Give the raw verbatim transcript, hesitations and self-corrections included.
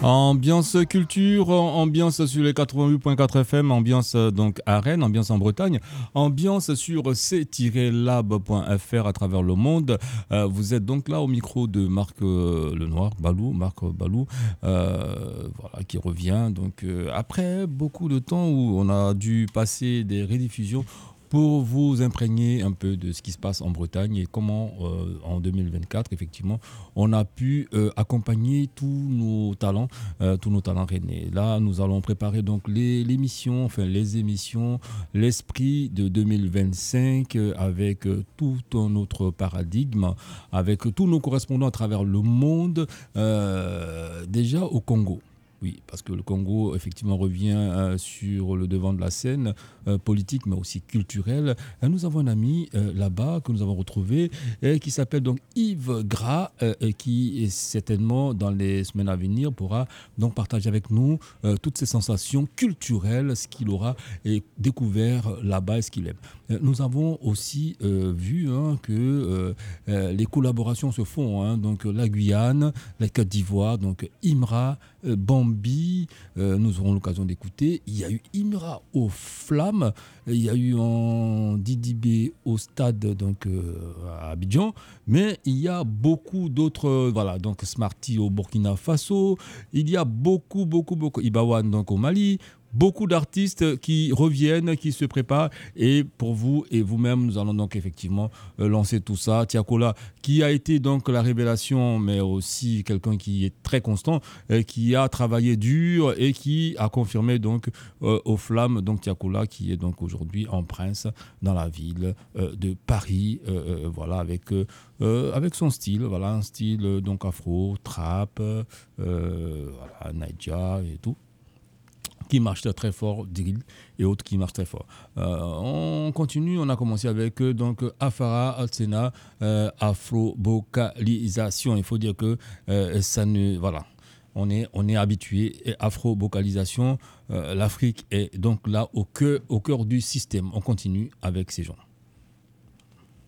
Ambiance culture, ambiance sur les quatre-vingt-huit virgule quatre F M, ambiance donc à Rennes, ambiance en Bretagne, ambiance sur c tiret lab point f r à travers le monde. Euh, vous êtes donc là au micro de Marc euh, Lenoir, Balou, Marc Balou, euh, voilà, qui revient. Donc euh, après beaucoup de temps où on a dû passer des rediffusions pour vous imprégner un peu de ce qui se passe en Bretagne et comment, euh, en deux mille vingt-quatre, effectivement, on a pu euh, accompagner tous nos talents, euh, tous nos talents rennais. Là, nous allons préparer donc les, l'émission, enfin les émissions, l'esprit de deux mille vingt-cinq euh, avec euh, tout un autre paradigme, avec tous nos correspondants à travers le monde, euh, déjà au Congo. Oui, parce que le Congo, effectivement, revient euh, sur le devant de la scène euh, politique, mais aussi culturelle. Euh, nous avons un ami euh, là-bas que nous avons retrouvé, euh, qui s'appelle donc Yves Gras, euh, et qui, certainement, dans les semaines à venir, pourra donc partager avec nous euh, toutes ces sensations culturelles, ce qu'il aura et découvert là-bas et ce qu'il aime. Euh, nous avons aussi euh, vu hein, que euh, euh, les collaborations se font. Hein, donc la Guyane, la Côte d'Ivoire, donc Imra, euh, Bambi, euh, nous aurons l'occasion d'écouter. Il y a eu Imra aux Flammes, il y a eu en Didibé au stade donc euh, à Abidjan, mais il y a beaucoup d'autres, euh, voilà, donc Smarty au Burkina Faso, il y a beaucoup, beaucoup, beaucoup, Ibawan donc au Mali. Beaucoup d'artistes qui reviennent, qui se préparent. Et pour vous et vous-même, nous allons donc effectivement euh, lancer tout ça. Tiakola, qui a été donc la révélation, mais aussi quelqu'un qui est très constant, euh, qui a travaillé dur et qui a confirmé donc euh, aux flammes. Donc Tiakola, qui est donc aujourd'hui en prince dans la ville euh, de Paris, euh, euh, voilà, avec, euh, avec son style, voilà, un style euh, donc afro, trap, euh, voilà, Naija et tout, qui marche très fort, drill et autres qui marchent très fort. Euh, on continue, on a commencé avec euh, donc Afara Altsena, euh, afro-vocalisation. Il faut dire que euh, ça ne... Voilà. On est, on est habitué, afro-vocalisation, euh, l'Afrique est donc là au cœur, au cœur du système. On continue avec ces gens.